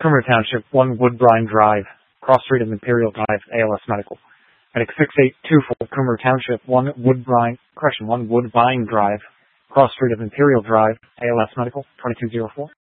Coomer Township, 1 Woodbine Drive, Cross Street of Imperial Drive, ALS Medical. Medic 6824, Coomer Township, 1 Woodbine Drive, Cross Street of Imperial Drive, ALS Medical, 2204.